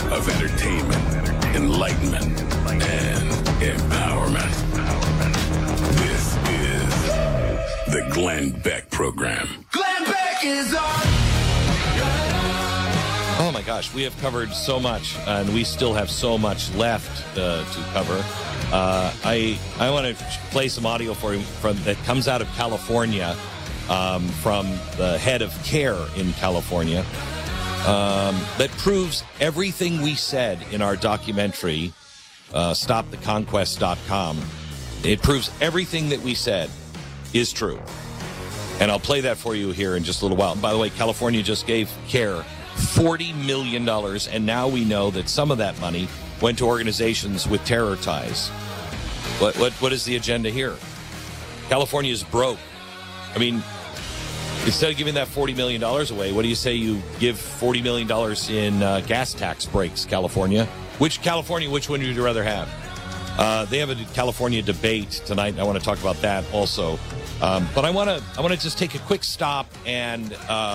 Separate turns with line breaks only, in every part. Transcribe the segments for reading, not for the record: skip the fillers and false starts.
of entertainment, enlightenment, and empowerment. This is the Glenn Beck Program.
Glenn Beck is on.
Oh my gosh, we have covered so much, and we still have so much left to cover. I want to play some audio for you that comes out of California, from the head of CARE in California, that proves everything we said in our documentary, StopTheConquest.com. It proves everything that we said is true. And I'll play that for you here in just a little while. And by the way, California just gave CARE $40 million, and now we know that some of that money went to organizations with terror ties. What is the agenda here? California is broke. I mean, instead of giving that $40 million away, what do you say you give $40 million in gas tax breaks, California? Which one would you rather have? They have a California debate tonight, and I want to talk about that also. But I want to just take a quick stop and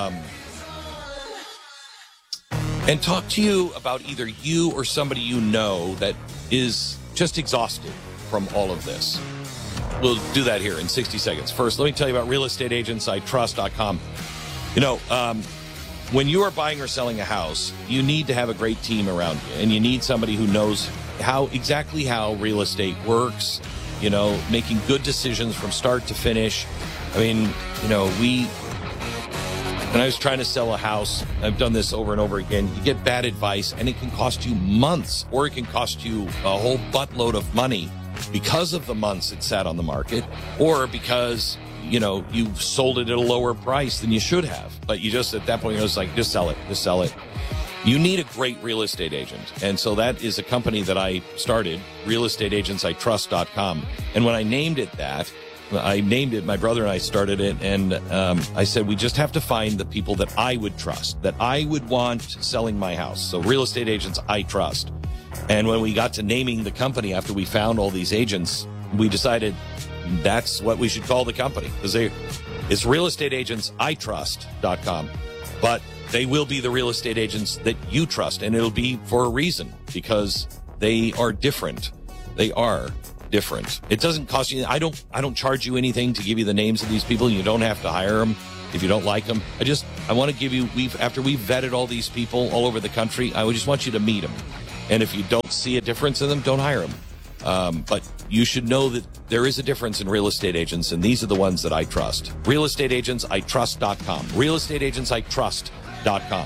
talk to you about either you or somebody you know that is just exhausted from all of this. We'll do that here in 60 seconds. First, let me tell you about realestateagentsitrust.com. You know, when you are buying or selling a house, you need to have a great team around you, and you need somebody who knows exactly how real estate works, you know, making good decisions from start to finish. I mean, you know, when I was trying to sell a house, I've done this over and over again, you get bad advice, and it can cost you months, or it can cost you a whole buttload of money because of the months it sat on the market, or because, you know, you sold it at a lower price than you should have. But you just, at that point, it was like, just sell it. You need a great real estate agent. And so that is a company that I started, realestateagentsitrust.com. And when I named it that, my brother and I started it, and I said, we just have to find the people that I would trust, that I would want selling my house. So Real Estate Agents I Trust. And when we got to naming the company after we found all these agents, we decided that's what we should call the company. Because it's realestateagentsitrust.com. But they will be the real estate agents that you trust, and it'll be for a reason, because they are different. They are different. It doesn't cost you. I don't charge you anything to give you the names of these people. You don't have to hire them if you don't like them. I want to give you, after we've vetted all these people all over the country, I just want you to meet them. And if you don't see a difference in them, don't hire them. But you should know that there is a difference in real estate agents, and these are the ones that I trust. realestateagentsitrust.com. realestateagentsitrust.com.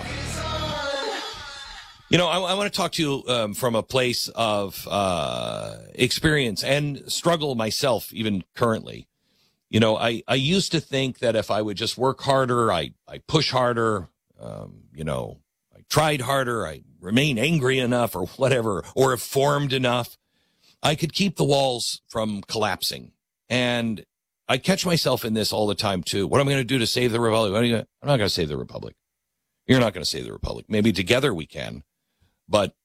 You know, I want to talk to you from a place of experience and struggle myself, even currently. You know, I used to think that if I would just work harder, I push harder, you know, I tried harder, I remain angry enough or whatever, or have formed enough, I could keep the walls from collapsing. And I catch myself in this all the time, too. What am I going to do to save the Republic? I'm not going to save the Republic. You're not going to save the Republic. Maybe together we can. But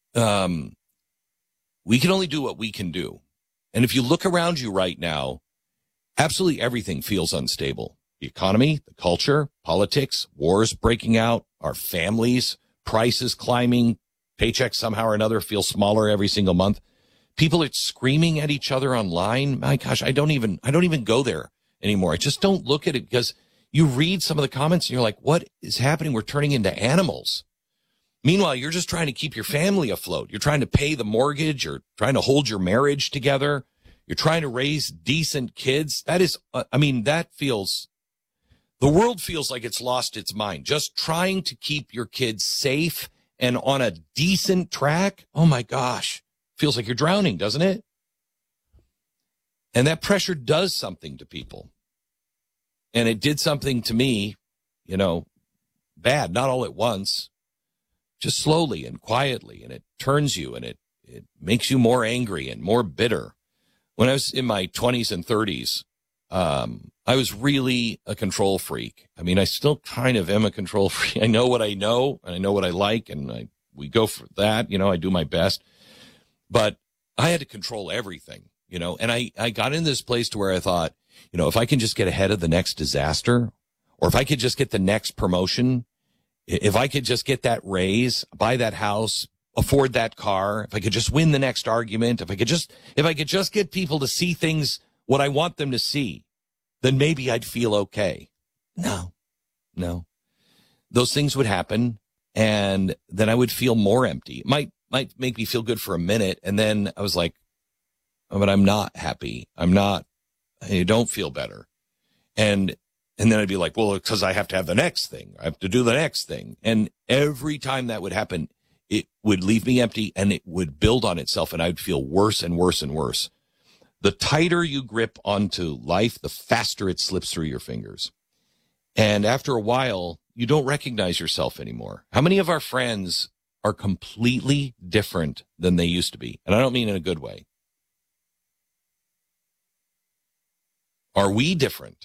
we can only do what we can do. And if you look around you right now, absolutely everything feels unstable. The economy, the culture, politics, wars breaking out, our families, prices climbing, paychecks somehow or another feel smaller every single month. People are screaming at each other online. My gosh, I don't even go there anymore. I just don't look at it, because you read some of the comments and you're like, what is happening? We're turning into animals. Meanwhile, you're just trying to keep your family afloat. You're trying to pay the mortgage. You're trying to hold your marriage together. You're trying to raise decent kids. That is, the world feels like it's lost its mind. Just trying to keep your kids safe and on a decent track. Oh my gosh. Feels like you're drowning, doesn't it? And that pressure does something to people. And it did something to me, you know, bad, not all at once, just slowly and quietly. And it turns you, and it makes you more angry and more bitter. When I was in my 20s and 30s, I was really a control freak. I mean, I still kind of am a control freak. I know what I know, and I know what I like, and we go for that. You know, I do my best. But I had to control everything, you know, and I got in this place to where I thought, you know, if I can just get ahead of the next disaster, or if I could just get the next promotion, if I could just get that raise, buy that house, afford that car, if I could just win the next argument, if I could just get people to see things what I want them to see, then maybe I'd feel okay. No. Those things would happen, and then I would feel more empty. It might make me feel good for a minute, and then I was like, oh, but I'm not happy. I don't feel better. And then I'd be like, well, because I have to have the next thing. I have to do the next thing. And every time that would happen, it would leave me empty, and it would build on itself, and I'd feel worse and worse and worse. The tighter you grip onto life, the faster it slips through your fingers. And after a while, you don't recognize yourself anymore. How many of our friends are completely different than they used to be? And I don't mean in a good way. Are we different?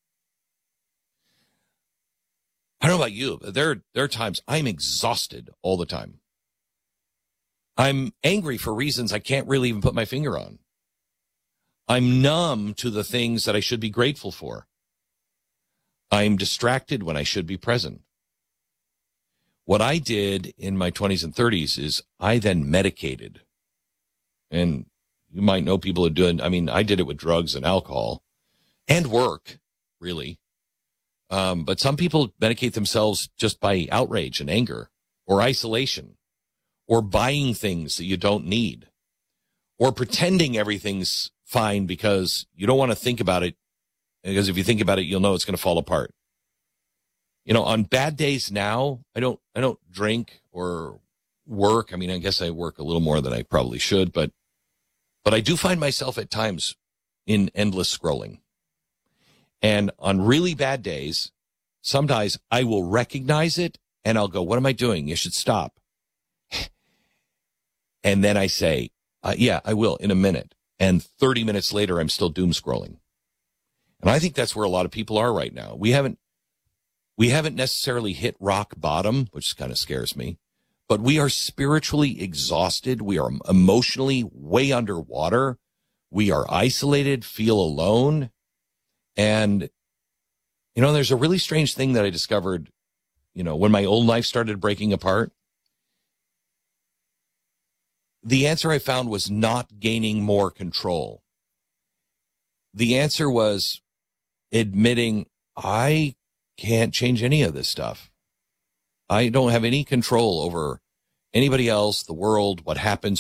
I don't know about you, but there are times I'm exhausted all the time. I'm angry for reasons I can't really even put my finger on. I'm numb to the things that I should be grateful for. I'm distracted when I should be present. What I did in my 20s and 30s is I then medicated. And you might know people who do it. I mean, I did it with drugs and alcohol and work, really. But some people medicate themselves just by outrage and anger or isolation or buying things that you don't need or pretending everything's fine because you don't want to think about it, because if you think about it, you'll know it's going to fall apart. You know, on bad days now, I don't drink or work. I mean, I guess I work a little more than I probably should, but I do find myself at times in endless scrolling. And on really bad days, sometimes I will recognize it and I'll go, what am I doing? You should stop. And then I say, yeah, I will in a minute. And 30 minutes later, I'm still doom scrolling. And I think that's where a lot of people are right now. We haven't necessarily hit rock bottom, which kind of scares me, but we are spiritually exhausted. We are emotionally way underwater. We are isolated, feel alone. And, you know, there's a really strange thing that I discovered, you know, when my old life started breaking apart. The answer I found was not gaining more control. The answer was admitting I can't change any of this stuff. I don't have any control over anybody else, the world, what happens,